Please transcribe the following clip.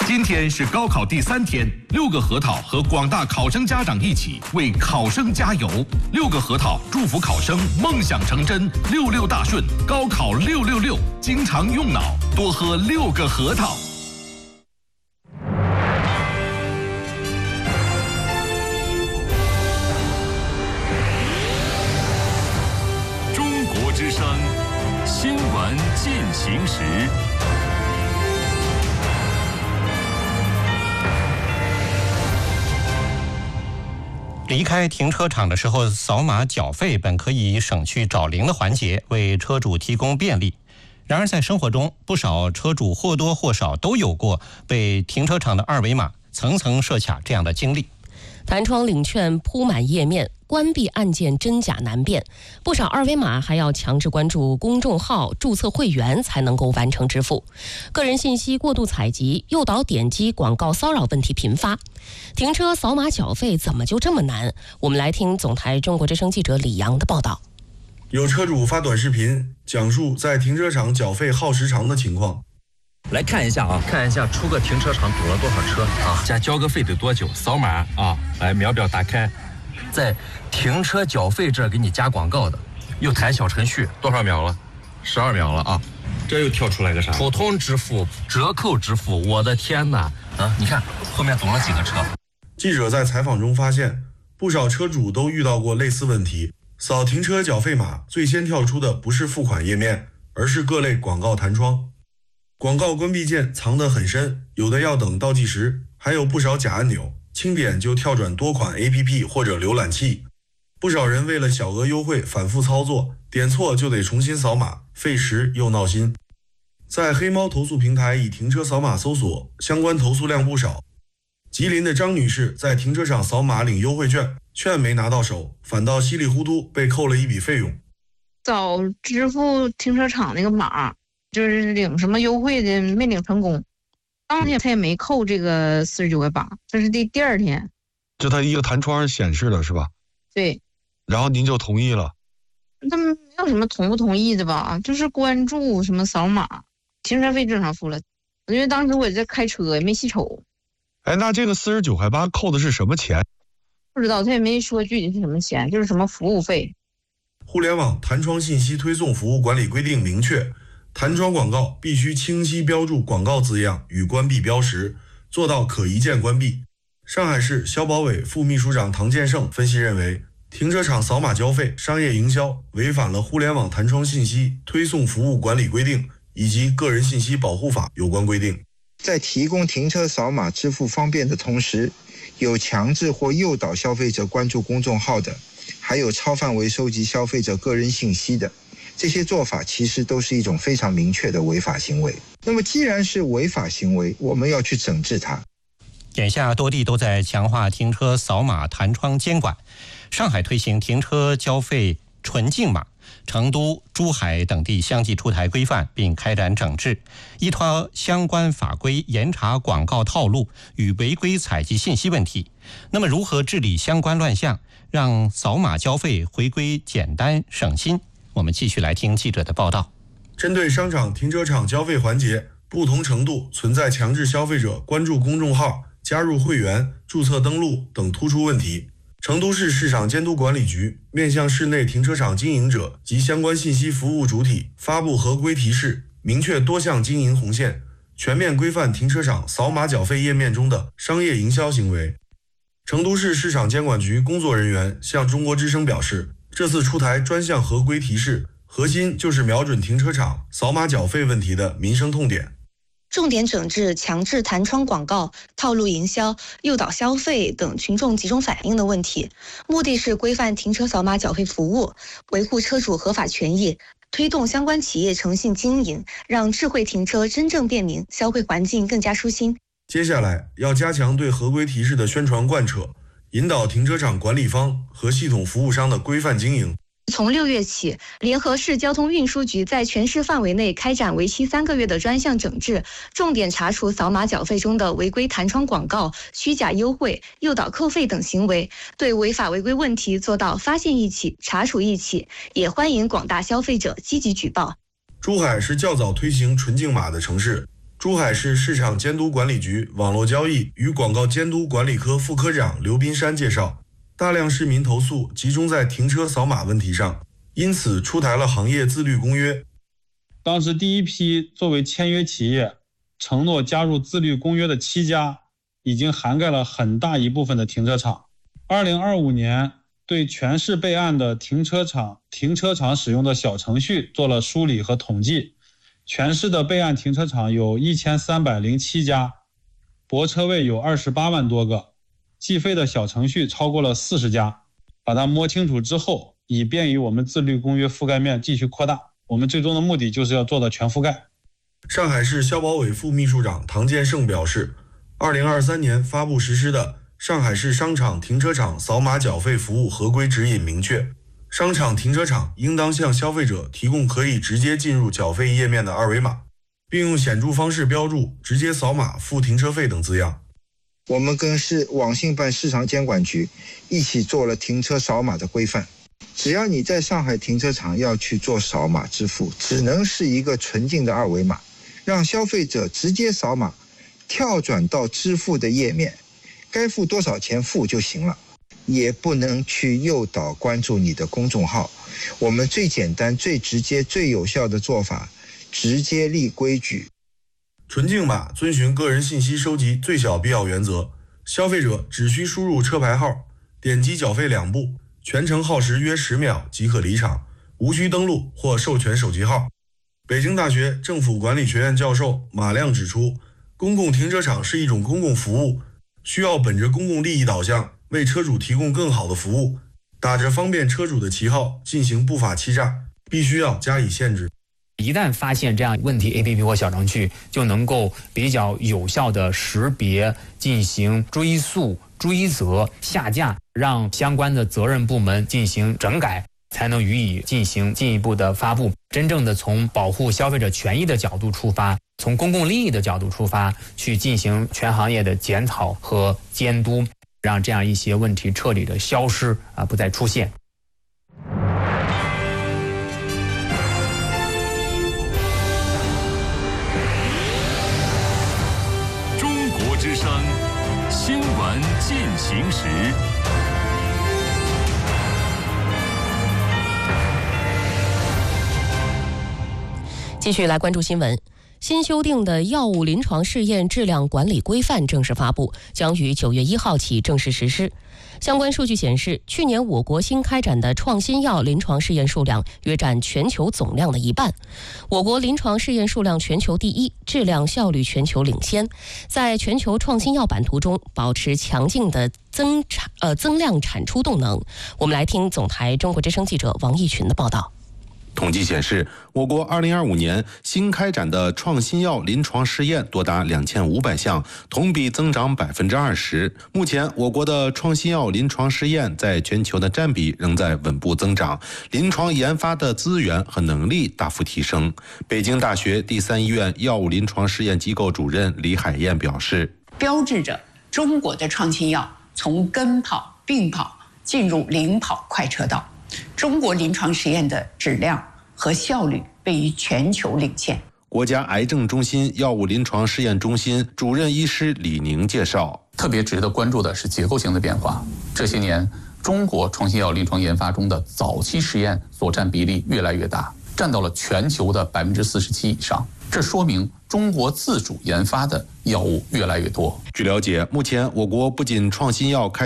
今天是高考第3天，6个核桃和广大考生家长一起为考生加油。6个核桃祝福考生梦想成真，66大顺，高考666，经常用脑，多喝6个核桃。 中国之声新闻进行时。 离开停车场的时候，扫码缴费本可以省去找零的环节，为车主提供便利。然而在生活中，不少车主或多或少都有过被停车场的二维码层层设卡这样的经历。 弹窗领券铺满页面，关闭按键真假难辨，不少二维码还要强制关注公众号、注册会员才能够完成支付。个人信息过度采集、诱导点击、广告骚扰问题频发。停车扫码缴费怎么就这么难？我们来听总台中国之声记者李阳的报道。 有车主发短视频讲述在停车场缴费耗时长的情况。 来看一下啊，看一下出个停车场堵了多少车啊，加交个费得多久？扫码啊，来秒表打开，在停车缴费这儿给你加广告的，又弹小程序，多少秒了？12秒了啊！ 这又跳出来个啥？ 普通支付、折扣支付，我的天哪！啊，你看后面堵了几个车。 记者在采访中发现，不少车主都遇到过类似问题。扫停车缴费码，最先跳出的不是付款页面，而是各类广告弹窗。广告关闭键藏得很深，有的要等倒计时，还有不少假按钮，轻点就跳转多款 APP 或者浏览器。不少人为了小额优惠反复操作，点错就得重新扫码，费时又闹心。在黑猫投诉平台以停车扫码搜索，相关投诉量不少。吉林的张女士在停车场扫码领优惠券，券没拿到手，反倒稀里糊涂被扣了一笔费用。 早支付停车场那个码，就是领什么优惠的没领成功，当天他也没扣这个49.8，这是第二天。 就他一个弹窗显示的是吧？ 对。 然后您就同意了？ 他们没有什么同不同意的吧，就是关注什么扫码，停车费正常付了。因为当时我在开车也没细瞅。 哎，那这个49.8扣的是什么钱？ 不知道，他也没说具体是什么钱，就是什么服务费。 互联网弹窗信息推送服务管理规定明确，弹窗广告必须清晰标注广告字样与关闭标识，做到可一键关闭。上海市消保委副秘书长唐建胜分析认为，停车场扫码交费商业营销违反了互联网弹窗信息推送服务管理规定以及个人信息保护法有关规定。 在提供停车扫码支付方便的同时，有强制或诱导消费者关注公众号的，还有超范围收集消费者个人信息的，这些做法其实都是一种非常明确的违法行为。那么既然是违法行为，我们要去整治它。 眼下多地都在强化停车扫码弹窗监管，上海推行停车交费纯净码，成都、珠海等地相继出台规范并开展整治，依托相关法规严查广告套路与违规采集信息问题。那么如何治理相关乱象，让扫码交费回归简单省心？我们继续来听记者的报道。 针对商场停车场交费环节不同程度存在强制消费者关注公众号、加入会员、注册登录等突出问题，成都市市场监督管理局面向市内停车场经营者及相关信息服务主体发布合规提示，明确多项经营红线，全面规范停车场扫码缴费页面中的商业营销行为。成都市市场监管局工作人员向中国之声表示，这次出台专项合规提示，核心就是瞄准停车场扫码缴费问题的民生痛点， 重点整治强制弹窗广告、套路营销、诱导消费等群众集中反映的问题，目的是规范停车扫码缴费服务，维护车主合法权益，推动相关企业诚信经营，让智慧停车真正便民，消费环境更加舒心。 接下来要加强对合规提示的宣传贯彻，引导停车场管理方和系统服务商的规范经营。 从6月起，联合市交通运输局在全市范围内开展为期3个月的专项整治，重点查处扫码缴费中的违规弹窗广告、虚假优惠、诱导扣费等行为，对违法违规问题做到发现一起、查处一起，也欢迎广大消费者积极举报。 珠海是较早推行纯净码的城市， 珠海市市场监督管理局网络交易与广告监督管理科副科长刘斌山介绍，大量市民投诉集中在停车扫码问题上，因此出台了行业自律公约。 当时第一批作为签约企业承诺加入自律公约的7家，已经涵盖了很大一部分的停车场。2025年对全市备案的停车场使用的小程序做了梳理和统计，全市的备案停车场有1307家，泊车位有28万多个，计费的小程序超过了40家。把它摸清楚之后，以便于我们自律公约覆盖面继续扩大。我们最终的目的就是要做到全覆盖。 上海市消保委副秘书长唐建胜表示，2023年发布实施的上海市商场停车场扫码缴费服务合规指引明确，商场停车场应当向消费者提供可以直接进入缴费页面的二维码，并用显著方式标注直接扫码付停车费等字样。 我们跟市网信办市场监管局一起做了停车扫码的规范。只要你在上海停车场要去做扫码支付，只能是一个纯净的二维码，让消费者直接扫码，跳转到支付的页面，该付多少钱付就行了，也不能去诱导关注你的公众号。我们最简单、最直接、最有效的做法，直接立规矩。 纯净码遵循个人信息收集最小必要原则，消费者只需输入车牌号，点击缴费2步，全程耗时约10秒即可离场，无需登录或授权手机号。北京大学政府管理学院教授马亮指出，公共停车场是一种公共服务，需要本着公共利益导向，为车主提供更好的服务，打着方便车主的旗号进行不法欺诈，必须要加以限制。 一旦发现这样问题 APP 或小程序，就能够比较有效的识别、进行追溯、追责、下架，让相关的责任部门进行整改，才能予以进行进一步的发布。真正的从保护消费者权益的角度出发，从公共利益的角度出发，去进行全行业的检讨和监督，让这样一些问题彻底的消失不再出现。 之声新闻进行时。 继续来关注新闻。新修订的药物临床试验质量管理规范正式发布，将于9月1号起正式实施。相关数据显示，去年我国新开展的创新药临床试验数量约占全球总量的1半。我国临床试验数量全球第一，质量效率全球领先，在全球创新药版图中保持强劲的增量产出动能。我们来听总台中国之声记者王毅群的报道。 统计显示，我国2025年新开展的创新药临床试验多达2500项，同比增长20%。目前，我国的创新药临床试验在全球的占比仍在稳步增长，临床研发的资源和能力大幅提升。北京大学第3医院药物临床试验机构主任李海燕表示， 标志着中国的创新药从跟跑、并跑进入领跑快车道。中国临床实验的质量和效率位于全球领先。 国家癌症中心药物临床试验中心主任医师李宁介绍， 特别值得关注的是结构性的变化。这些年，中国创新药临床研发中的早期实验所占比例越来越大，占到了全球的47%以上。这说明中国自主研发的药物越来越多。 据了解，目前我国不仅创新药开